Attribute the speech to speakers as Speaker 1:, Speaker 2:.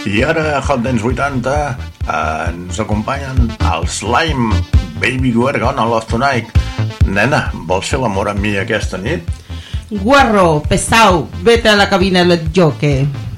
Speaker 1: I ara, a Hot Dance 80, ens acompanyen el Slime, Baby We're Gonna Love Tonight. Nena, vols fer l'amor amb mi aquesta nit?
Speaker 2: Guarro, pesau, vete a la cabina del jockey.